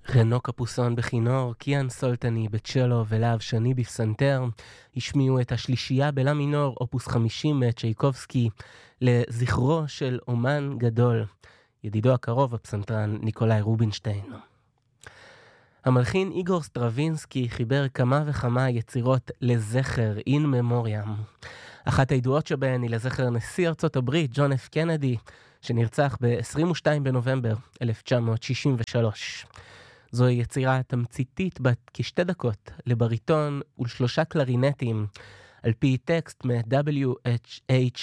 רנו קפוסון בכינור, קיאן סולטני בצ'לו ולהב שני בפסנתר השמיעו את השלישייה בלה מינור, אופוס 50 צ'ייקובסקי, לזכרו של אומן גדול, ידידו הקרוב הפסנתרן ניקולאי רובינשטיין. המלחין איגור סטרווינסקי חיבר כמה וכמה יצירות לזכר in memoriam. אחת הידועות שבהן היא לזכר נשיא ארצות הברית ג'ון אף קנדי, שנרצח ב-22 בנובמבר 1963. זוהי יצירה תמציתית בת כשתי דקות לבריטון ולשלושה קלרינטים, על פי טקסט מ-W.H.